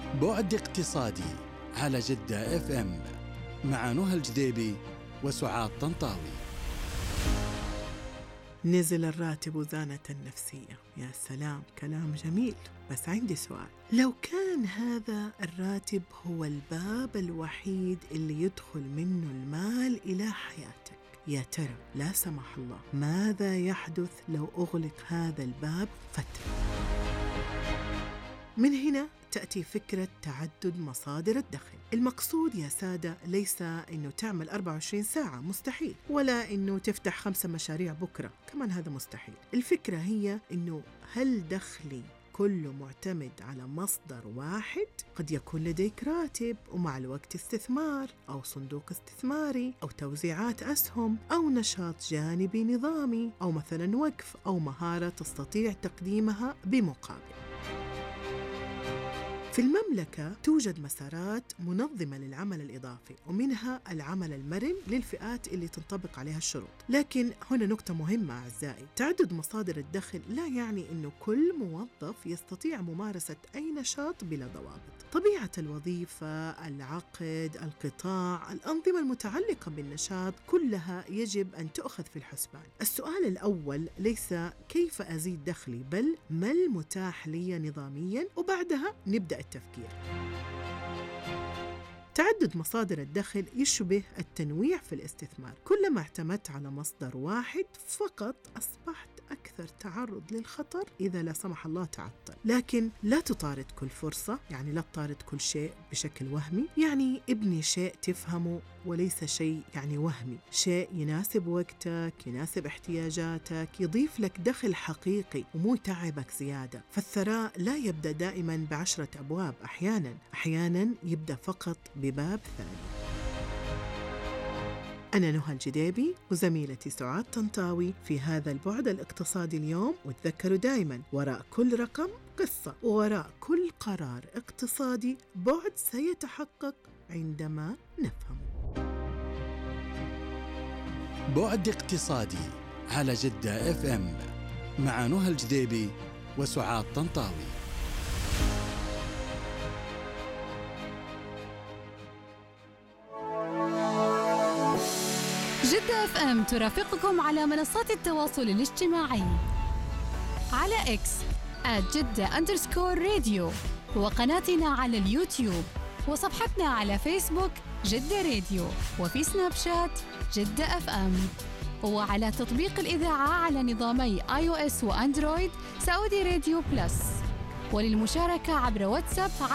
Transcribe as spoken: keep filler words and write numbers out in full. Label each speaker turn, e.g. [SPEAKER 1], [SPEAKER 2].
[SPEAKER 1] بعد اقتصادي على جدة اف ام مع نهى الجديبي وسعاد طنطاوي.
[SPEAKER 2] نزل الراتب وزانة النفسية. يا سلام، كلام جميل. بس عندي سؤال، لو كان هذا الراتب هو الباب الوحيد اللي يدخل منه المال إلى حياتك، يا ترى لا سمح الله ماذا يحدث لو أغلق هذا الباب فترة؟ من هنا تأتي فكرة تعدد مصادر الدخل. المقصود يا سادة ليس إنه تعمل أربعة وعشرين ساعة، مستحيل، ولا إنه تفتح خمسة مشاريع بكرة، كمان هذا مستحيل. الفكرة هي إنه هل دخلي كله معتمد على مصدر واحد؟ قد يكون لديك راتب ومع الوقت استثمار أو صندوق استثماري أو توزيعات أسهم أو نشاط جانبي نظامي أو مثلا وقف أو مهارة تستطيع تقديمها بمقابل. في المملكة توجد مسارات منظمة للعمل الإضافي، ومنها العمل المرن للفئات اللي تنطبق عليها الشروط. لكن هنا نقطة مهمة أعزائي، تعدد مصادر الدخل لا يعني أنه كل موظف يستطيع ممارسة أي نشاط بلا ضوابط. طبيعة الوظيفة، العقد، القطاع، الأنظمة المتعلقة بالنشاط كلها يجب أن تؤخذ في الحسبان. السؤال الأول ليس كيف أزيد دخلي، بل ما المتاح لي نظامياً، وبعدها نبدأ التفكير. تعدد مصادر الدخل يشبه التنويع في الاستثمار. كلما اعتمدت على مصدر واحد فقط أصبحت أكثر تعرض للخطر إذا لا سمح الله تعطل. لكن لا تطارد كل فرصة، يعني لا تطارد كل شيء بشكل وهمي. يعني ابني شيء تفهمه وليس شيء يعني وهمي، شيء يناسب وقتك، يناسب احتياجاتك، يضيف لك دخل حقيقي ومو يتعبك زيادة. فالثراء لا يبدأ دائما بعشرة أبواب، أحيانا أحيانا يبدأ فقط بباب ثاني. أنا نهى الجديبي وزميلتي سعاد طنطاوي في هذا البعد الاقتصادي اليوم. وتذكروا دائما، وراء كل رقم قصة، ووراء كل قرار اقتصادي بعد سيتحقق عندما نفهمه.
[SPEAKER 1] بعد اقتصادي على جدة اف ام مع نهى الجديبي وسعاد طنطاوي.
[SPEAKER 3] جدة اف ام ترافقكم على منصات التواصل الاجتماعي على اكس آت جدة أندرسكور راديو، وقناتنا على اليوتيوب، وصفحتنا على فيسبوك جدة راديو، وفي سناب شات جدة اف ام، وعلى تطبيق الإذاعة على نظامي آي أو إس وأندرويد سعودي راديو بلس، وللمشاركة عبر واتساب